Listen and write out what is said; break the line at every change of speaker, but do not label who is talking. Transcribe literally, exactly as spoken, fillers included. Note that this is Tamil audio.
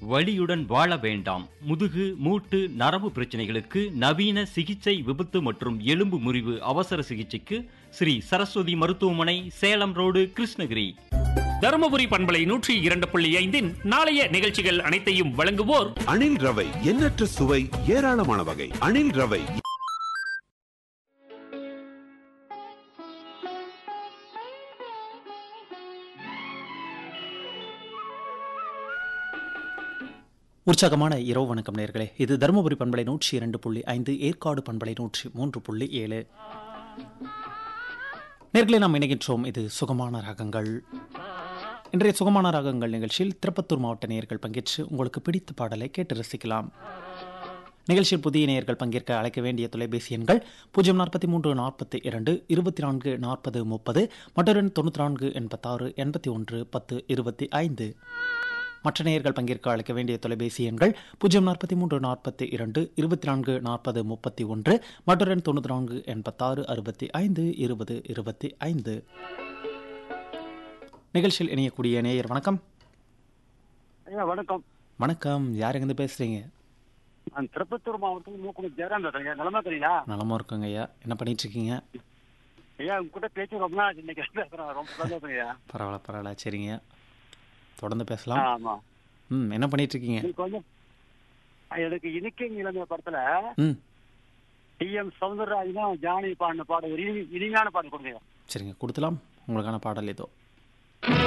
வலியுடன் வாழ வேண்டாம். முதுகு, மூட்டு, நரம்பு பிரச்சனைகளுக்கு நவீன சிகிச்சை, விபத்து மற்றும் எலும்பு முறிவு அவசர சிகிச்சைக்கு ஸ்ரீ சரஸ்வதி மருத்துவமனை, சேலம் ரோடு, கிருஷ்ணகிரி.
தருமபுரி பண்பலை நூற்றி இரண்டு புள்ளி ஐந்தின் நாளைய நிகழ்ச்சிகள் அனைத்தையும் வழங்குவோர்
அணில் ரவை. எண்ணற்ற சுவை, ஏராளமான வகை. அணில் ரவை.
உற்சாகமான இரவு வணக்கம் நேயர்களே. இது தருமபுரி பண்பலை நூற்றி இரண்டு புள்ளி ஐந்து, ஏற்காடு பண்பலை நூற்றி மூன்று புள்ளி ஏழு. நேயர்களே, நாம் இணைகின்றோம். இது சுகமான ராகங்கள். இன்றைய சுகமான ராகங்கள் நிகழ்ச்சியில் திருப்பத்தூர் மாவட்ட நேயர்கள் பங்கேற்று உங்களுக்கு பிடித்த பாடலை கேட்டு ரசிக்கலாம். நிகழ்ச்சியில் புதிய நேயர்கள் பங்கேற்க அழைக்க வேண்டிய தொலைபேசி எண்கள் பூஜ்ஜியம் நாற்பத்தி மூன்று நாற்பத்தி இரண்டு இருபத்தி நான்கு நாற்பது முப்பது மற்றும் தொண்ணூற்றி நான்கு எண்பத்தாறு எண்பத்தி ஒன்று பத்து இருபத்தி ஐந்து. மற்ற நேயர்கள் பங்கேற்க அழைக்க வேண்டிய தொலைபேசி எண்கள் பூஜ்ஜியம் நாற்பத்தி மூன்று நாற்பத்தி இரண்டு இருபத்தி நான்கு நாற்பது முப்பத்தி ஒன்று மற்றும் தொண்ணூற்றி நான்கு எண்பத்தாறு அறுபத்தி ஐந்து இருபது இருபத்தி ஐந்து. நிகழ்ச்சியில் இணையக்கூடிய நேயர் வணக்கம்.
வணக்கம்.
வணக்கம். யார் எங்கிருந்து பேசுறீங்க?
நான் திருப்பத்தூர் மாவட்டம் மூக்குடி ஜெயராம் பேசுறேங்க. நலமா இருக்கீங்களா?
நலமா இருக்குங்க ஐயா. என்ன பண்ணிட்டு இருக்கீங்க?
ஐயா உங்ககிட்ட பேச்சு ரொம்ப நாள் இன்னைக்கு பேசுறேன். ரொம்ப சந்தோஷம் ஐயா.
பரவாயில்ல பரவாயில்ல. சரிங்க, தொடர்ந்து பேசலாம்.
ஆமா.
ம் என்ன பண்ணிட்டு இருக்கீங்க?
கொஞ்சம் எனக்கு இனிக்க இளமைய படத்துல
ம்
டி எம் சௌந்தரராஜனும் ஜானி பாடின பாடம் இனிமையான பாடம் கொடுங்க.
சரிங்க, கொடுக்கலாம். உங்களுக்கான பாடல் ஏதோ